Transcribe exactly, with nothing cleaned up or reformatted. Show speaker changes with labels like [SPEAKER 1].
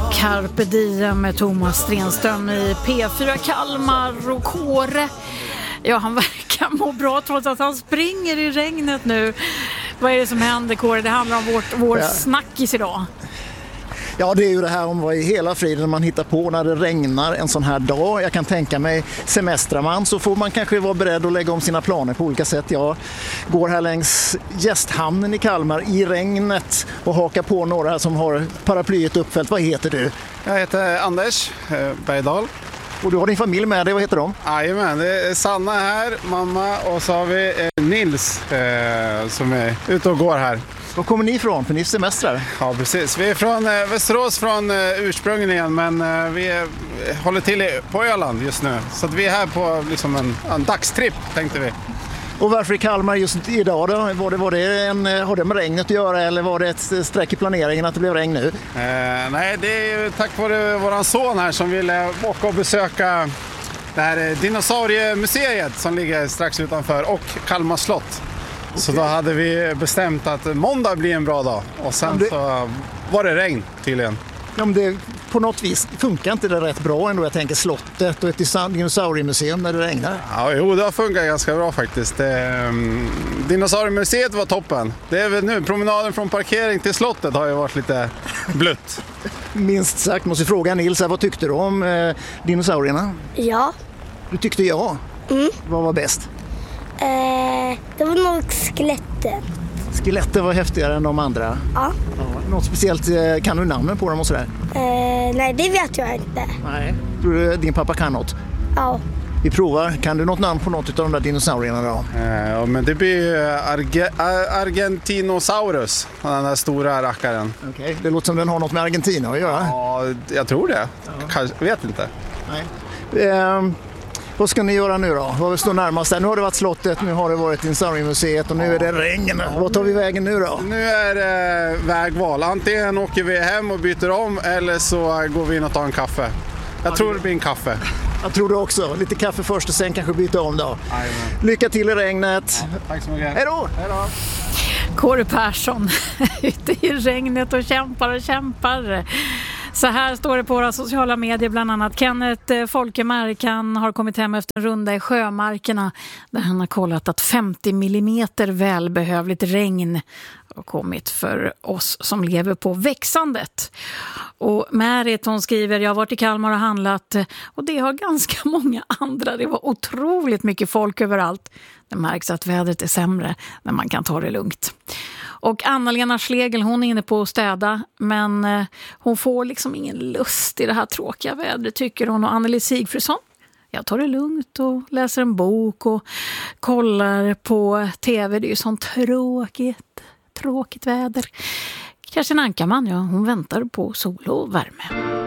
[SPEAKER 1] Carpe Diem med Thomas Stenström i P fyra Kalmar och Kåre. Ja, han verkar må bra trots att han springer i regnet nu. Vad är det som händer, Kåre? Det handlar om vårt, vår ja. snackis idag.
[SPEAKER 2] Ja, det är ju det här om vad i hela friden man hittar på när det regnar en sån här dag. Jag kan tänka mig, semestrar man så får man kanske vara beredd att lägga om sina planer på olika sätt. Jag går här längs gästhamnen i Kalmar i regnet och hakar på några som har paraplyet uppfällt. Vad heter du?
[SPEAKER 3] Jag heter Anders Bergdahl.
[SPEAKER 2] Och du har din familj med dig, vad heter de?
[SPEAKER 3] Jajamän, det är Sanna här, mamma, och så har vi Nils eh, som är ute och går här.
[SPEAKER 2] Var kommer ni ifrån? För ni är semestrar.
[SPEAKER 3] Ja, precis. Vi är från eh, Västerås, från eh, ursprungligen, men eh, vi är, håller till i, på Öland just nu. Så att vi är här på liksom en, en dagstripp, tänkte vi.
[SPEAKER 2] Och varför i Kalmar just idag då? Var det, var det en, har det med regnet att göra eller var det ett streck i planeringen att det blev regn nu?
[SPEAKER 3] Eh, nej, det är ju tack vare våran son här som ville åka och besöka det här dinosauriemuseet som ligger strax utanför och Kalmar slott. Okay. Så då hade vi bestämt att måndag blir en bra dag och sen det... så var det regn tydligen.
[SPEAKER 2] Ja, men det, på något vis funkar inte det rätt bra ändå. Jag tänker slottet och ett dinosauriemuseum när det regnar.
[SPEAKER 3] Ja, jo, det har funkat ganska bra faktiskt. Eh, dinosauriemuseet var toppen. Det är väl nu, promenaden från parkering till slottet har ju varit lite blött.
[SPEAKER 2] Minst sagt, måste jag fråga Nils, vad tyckte du om eh, dinosaurierna?
[SPEAKER 4] Ja.
[SPEAKER 2] Du tyckte ja?
[SPEAKER 4] Mm.
[SPEAKER 2] Vad var bäst?
[SPEAKER 4] Eh, det var nog skeletten.
[SPEAKER 2] Skeletten var häftigare än de andra?
[SPEAKER 4] Ja.
[SPEAKER 2] Ja. Något speciellt, kan du namnen på dem och sådär?
[SPEAKER 4] Eh, nej, det vet jag inte.
[SPEAKER 2] Nej. Tror du din pappa kan något?
[SPEAKER 4] Ja.
[SPEAKER 2] Vi provar. Kan du något namn på något av de där dinosaurierna då?
[SPEAKER 3] Eh, ja, men det blir Arge- Argentinosaurus, den där stora rackaren.
[SPEAKER 2] Okej, okay. Det låter som den har något med Argentina att göra.
[SPEAKER 3] Ja, jag tror det. Ja. Kanske, vet inte.
[SPEAKER 2] Nej. Eh, Vad ska ni göra nu då? Vad står närmast där? Nu har det varit slottet, nu har det varit dinosauriemuseet och nu är det regn. Vad tar vi vägen nu då?
[SPEAKER 3] Nu är det vägval. Antingen åker vi hem och byter om eller så går vi in och tar en kaffe. Jag tror det blir en kaffe.
[SPEAKER 2] Jag tror det också. Lite kaffe först och sen kanske byta om då. Amen. Lycka till i regnet.
[SPEAKER 3] Ja, tack så mycket.
[SPEAKER 2] Hej då!
[SPEAKER 3] Hej då!
[SPEAKER 1] Kåre Persson ute i regnet och kämpar och kämpar. Så här står det på våra sociala medier bland annat. Kenneth Folkemark, han har kommit hem efter en runda i Sjömarkerna där han har kollat att femtio millimeter välbehövligt regn har kommit för oss som lever på växandet. Och Märit, hon skriver, jag har varit i Kalmar och handlat och det har ganska många andra. Det var otroligt mycket folk överallt. Det märks att vädret är sämre men man kan ta det lugnt. Och Anna-Lena Schlegel, hon är inne på att städa men eh, hon får liksom ingen lust i det här tråkiga vädret tycker hon. Och Anneli Sigfridsson, jag tar det lugnt och läser en bok och kollar på tv. Det är ju sånt tråkigt, tråkigt väder. Kerstin Ankarman, ja, hon väntar på sol och värme.